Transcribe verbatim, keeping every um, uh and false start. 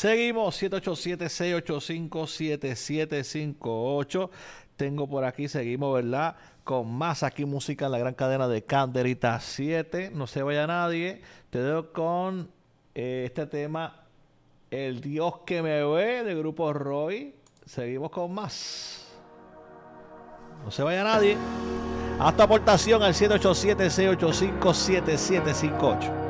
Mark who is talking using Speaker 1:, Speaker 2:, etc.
Speaker 1: Seguimos, siete ocho siete, seis ocho cinco, siete siete cinco ocho. Tengo por aquí, seguimos, ¿verdad? Con más aquí música en la gran cadena de Candelita siete. No se vaya nadie. Te dejo con eh, este tema, El Dios que me ve, de Grupo Roy. Seguimos con más. No se vaya nadie. Haz tu aportación al siete ocho siete, seis ocho cinco, siete siete cinco ocho.